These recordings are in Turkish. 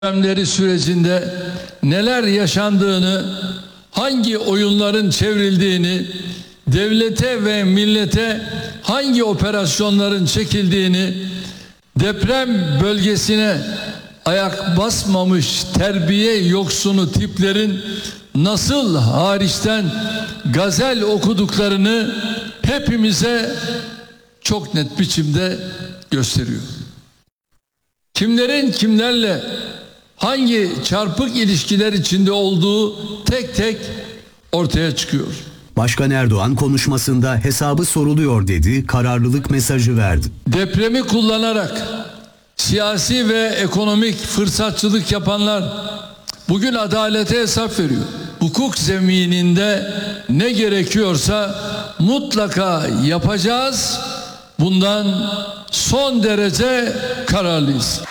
Depremleri sürecinde neler yaşandığını, hangi oyunların çevrildiğini, devlete ve millete hangi operasyonların çekildiğini, deprem bölgesine ayak basmamış terbiye yoksunu tiplerin nasıl hariçten gazel okuduklarını hepimize çok net biçimde gösteriyor. Kimlerin kimlerle hangi çarpık ilişkiler içinde olduğu tek tek ortaya çıkıyor. Başkan Erdoğan konuşmasında hesabı soruluyor dedi, kararlılık mesajı verdi. Depremi kullanarak siyasi ve ekonomik fırsatçılık yapanlar bugün adalete hesap veriyor. Hukuk zemininde ne gerekiyorsa mutlaka yapacağız. Bundan son derece kararlıyız.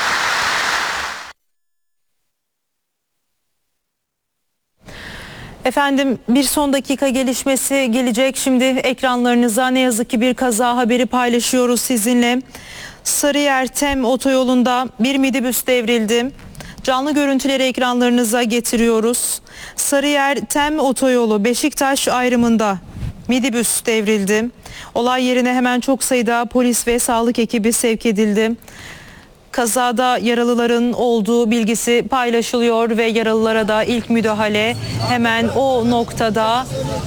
Efendim, bir son dakika gelişmesi gelecek. Şimdi ekranlarınıza ne yazık ki bir kaza haberi paylaşıyoruz sizinle. Sarıyer-Tem otoyolunda bir minibüs devrildi. Canlı görüntüleri ekranlarınıza getiriyoruz. Sarıyer-Tem otoyolu Beşiktaş ayrımında minibüs devrildi. Olay yerine hemen çok sayıda polis ve sağlık ekibi sevk edildi. Kazada yaralıların olduğu bilgisi paylaşılıyor ve yaralılara da ilk müdahale hemen o noktada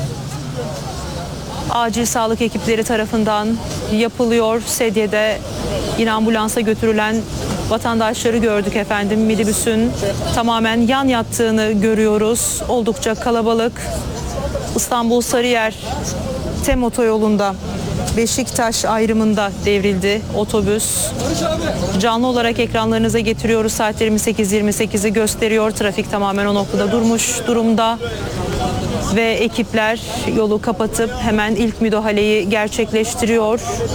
acil sağlık ekipleri tarafından yapılıyor. Sedyede yine ambulansa götürülen vatandaşları gördük efendim. Minibüsün tamamen yan yattığını görüyoruz. Oldukça kalabalık. İstanbul Sarıyer Tem otoyolunda Beşiktaş ayrımında devrildi otobüs. Canlı olarak ekranlarınıza getiriyoruz. Saatlerimiz 8:28'i gösteriyor. Trafik tamamen o noktada durmuş durumda. Ve ekipler yolu kapatıp hemen ilk müdahaleyi gerçekleştiriyor.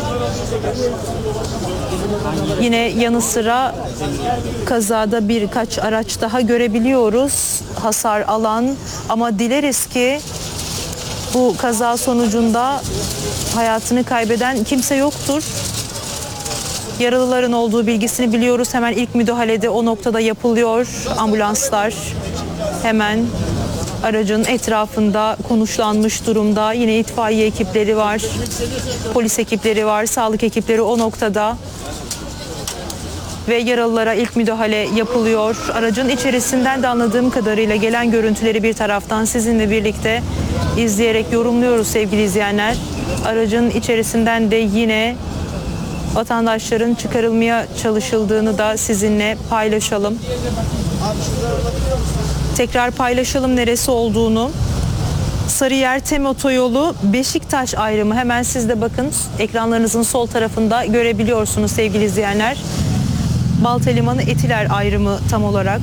Yine yanı sıra kazada birkaç araç daha görebiliyoruz. Hasar alan, ama dileriz ki bu kaza sonucunda hayatını kaybeden kimse yoktur. Yaralıların olduğu bilgisini biliyoruz. Hemen ilk müdahalede o noktada yapılıyor. Ambulanslar hemen aracın etrafında konuşlanmış durumda. Yine itfaiye ekipleri var, polis ekipleri var, sağlık ekipleri o noktada. Ve yaralılara ilk müdahale yapılıyor. Aracın içerisinden de anladığım kadarıyla gelen görüntüleri bir taraftan sizinle birlikte izleyerek yorumluyoruz sevgili izleyenler. Aracın içerisinden de yine vatandaşların çıkarılmaya çalışıldığını da sizinle paylaşalım. Tekrar paylaşalım neresi olduğunu. Sarıyer Tem otoyolu Beşiktaş ayrımı, hemen siz de bakın ekranlarınızın sol tarafında görebiliyorsunuz sevgili izleyenler. Baltalimanı Etiler ayrımı tam olarak.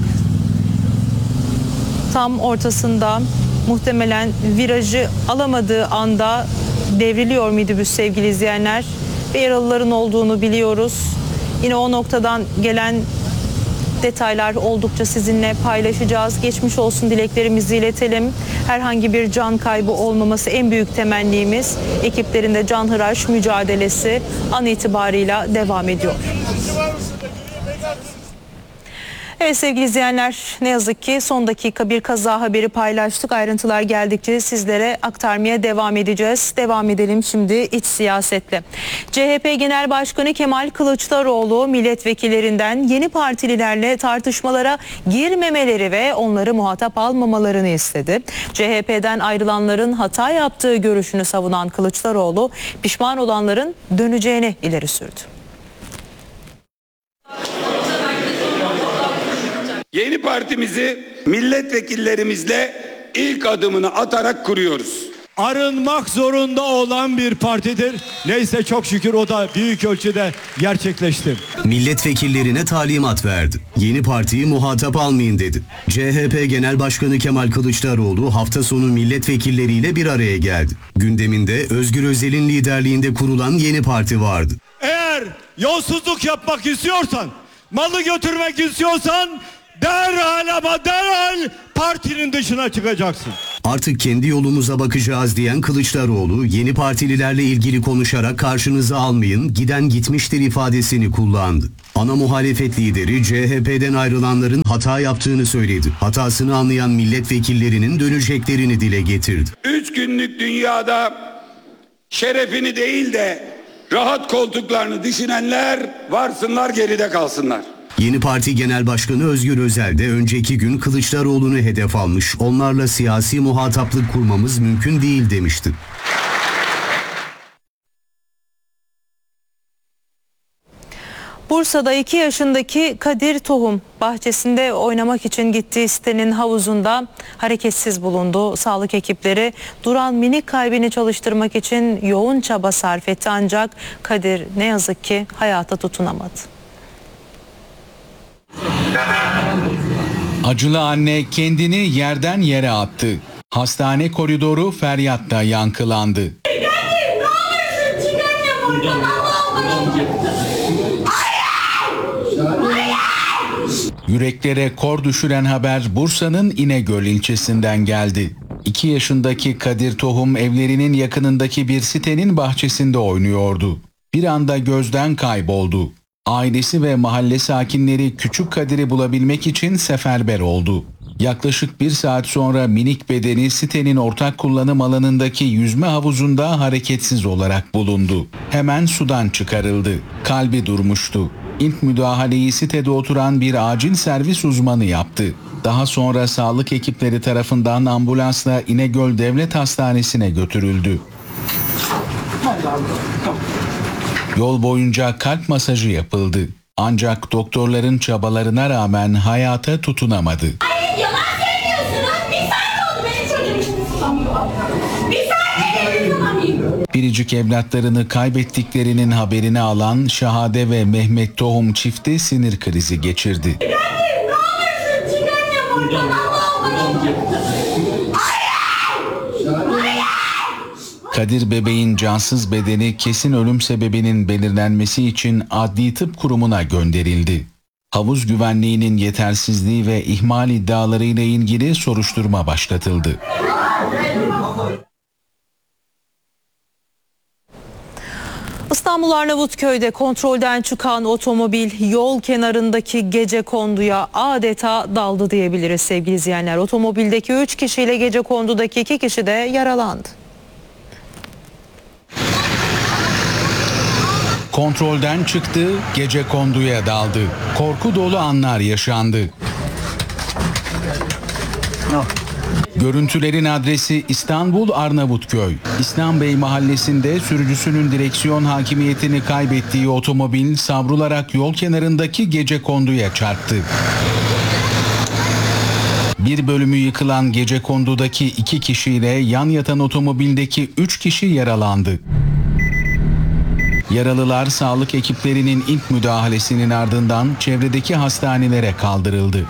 Tam ortasında muhtemelen virajı alamadığı anda devriliyor minibüs sevgili izleyenler. Ve yaralıların olduğunu biliyoruz. Yine o noktadan gelen detaylar oldukça sizinle paylaşacağız. Geçmiş olsun dileklerimizi iletelim. Herhangi bir can kaybı olmaması en büyük temennimiz. Ekiplerin de canhıraş mücadelesi an itibarıyla devam ediyor. Evet sevgili izleyenler, ne yazık ki son dakika bir kaza haberi paylaştık. Ayrıntılar geldikçe sizlere aktarmaya devam edeceğiz. Devam edelim şimdi iç siyasetle. CHP Genel Başkanı Kemal Kılıçdaroğlu milletvekillerinden yeni partililerle tartışmalara girmemeleri ve onları muhatap almamalarını istedi. CHP'den ayrılanların hata yaptığı görüşünü savunan Kılıçdaroğlu pişman olanların döneceğini ileri sürdü. Yeni partimizi milletvekillerimizle ilk adımını atarak kuruyoruz. Arınmak zorunda olan bir partidir. Neyse çok şükür o da büyük ölçüde gerçekleşti. Milletvekillerine talimat verdi. Yeni partiyi muhatap almayın dedi. CHP Genel Başkanı Kemal Kılıçdaroğlu hafta sonu milletvekilleriyle bir araya geldi. Gündeminde Özgür Özel'in liderliğinde kurulan yeni parti vardı. Eğer yolsuzluk yapmak istiyorsan, malı götürmek istiyorsan derhal ama derhal partinin dışına çıkacaksın. Artık kendi yolumuza bakacağız diyen Kılıçdaroğlu, yeni partililerle ilgili konuşarak karşınıza almayın, giden gitmiştir ifadesini kullandı. Ana muhalefet lideri CHP'den ayrılanların hata yaptığını söyledi. Hatasını anlayan milletvekillerinin döneceklerini dile getirdi. 3 günlük dünyada şerefini değil de rahat koltuklarını düşünenler varsınlar, geride kalsınlar. Yeni Parti Genel Başkanı Özgür Özel de önceki gün Kılıçdaroğlu'nu hedef almış, onlarla siyasi muhataplık kurmamız mümkün değil demişti. Bursa'da 2 yaşındaki Kadir Tohum bahçesinde oynamak için gittiği sitenin havuzunda hareketsiz bulundu. Sağlık ekipleri duran minik kalbini çalıştırmak için yoğun çaba sarf etti, ancak Kadir ne yazık ki hayata tutunamadı. Acılı anne kendini yerden yere attı. Hastane koridoru feryatta yankılandı. Yüreklere kor düşüren haber Bursa'nın İnegöl ilçesinden geldi. 2 yaşındaki Kadir Tohum evlerinin yakınındaki bir sitenin bahçesinde oynuyordu. Bir anda gözden kayboldu. Ailesi ve mahalle sakinleri küçük Kadir'i bulabilmek için seferber oldu. Yaklaşık 1 saat sonra minik bedeni sitenin ortak kullanım alanındaki yüzme havuzunda hareketsiz olarak bulundu. Hemen sudan çıkarıldı. Kalbi durmuştu. İlk müdahaleyi sitede oturan bir acil servis uzmanı yaptı. Daha sonra sağlık ekipleri tarafından ambulansla İnegöl Devlet Hastanesi'ne götürüldü. Yol boyunca kalp masajı yapıldı. Ancak doktorların çabalarına rağmen hayata tutunamadı. Hayır, yalan söylüyorsunuz. Bir saat oldu benim çocuğum tutamıyor. Bir saat ne tutamıyor. Biricik evlatlarını kaybettiklerinin haberini alan Şahade ve Mehmet Tohum çifti sinir krizi geçirdi. Ne olursun çık annem buradan, Allah'ım. Kadir bebeğin cansız bedeni kesin ölüm sebebinin belirlenmesi için Adli Tıp Kurumu'na gönderildi. Havuz güvenliğinin yetersizliği ve ihmal iddialarıyla ilgili soruşturma başlatıldı. İstanbul Arnavutköy'de kontrolden çıkan otomobil yol kenarındaki gecekonduya adeta daldı diyebiliriz sevgili izleyenler. Otomobildeki 3 kişiyle gecekondudaki 2 kişi de yaralandı. Kontrolden çıktı, gecekonduya daldı. Korku dolu anlar yaşandı. Görüntülerin adresi İstanbul Arnavutköy. İslam Bey mahallesinde sürücüsünün direksiyon hakimiyetini kaybettiği otomobil savrularak yol kenarındaki gecekonduya çarptı. Bir bölümü yıkılan gecekondudaki 2 kişiyle yan yatan otomobildeki 3 kişi yaralandı. Yaralılar sağlık ekiplerinin ilk müdahalesinin ardından çevredeki hastanelere kaldırıldı.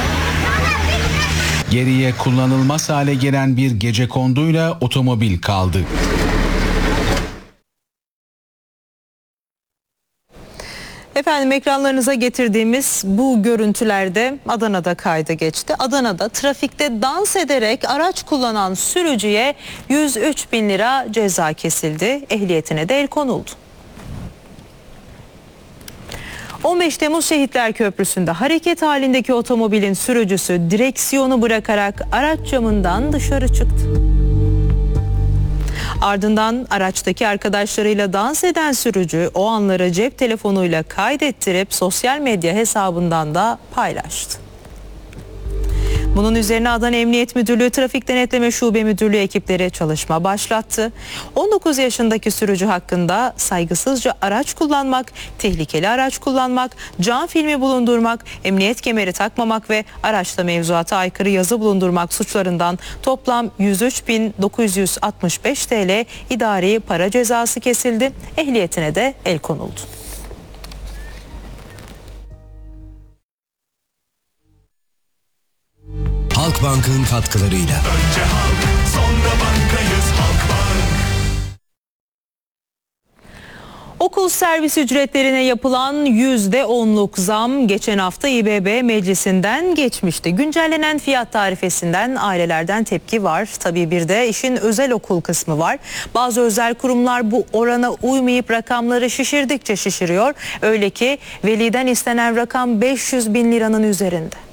Geriye kullanılmaz hale gelen bir gecekonduyla otomobil kaldı. Efendim, ekranlarınıza getirdiğimiz bu görüntülerde Adana'da kayda geçti. Adana'da trafikte dans ederek araç kullanan sürücüye 103.000 lira ceza kesildi. Ehliyetine de el konuldu. 15 Temmuz Şehitler Köprüsü'nde hareket halindeki otomobilin sürücüsü direksiyonu bırakarak araç camından dışarı çıktı. Ardından araçtaki arkadaşlarıyla dans eden sürücü o anları cep telefonuyla kaydettirip sosyal medya hesabından da paylaştı. Bunun üzerine Adana Emniyet Müdürlüğü Trafik Denetleme Şube Müdürlüğü ekipleri çalışma başlattı. 19 yaşındaki sürücü hakkında saygısızca araç kullanmak, tehlikeli araç kullanmak, cam filmi bulundurmak, emniyet kemeri takmamak ve araçta mevzuata aykırı yazı bulundurmak suçlarından toplam 103.965 TL idari para cezası kesildi. Ehliyetine de el konuldu. Halkbank'ın katkılarıyla. Önce halk, sonra bankayız Halkbank. Okul servis ücretlerine yapılan %10'luk zam geçen hafta İBB meclisinden geçmişti. Güncellenen fiyat tarifesinden ailelerden tepki var. Tabii bir de işin özel okul kısmı var. Bazı özel kurumlar bu orana uymayıp rakamları şişirdikçe şişiriyor. Öyle ki veliden istenen rakam 500 bin liranın üzerinde.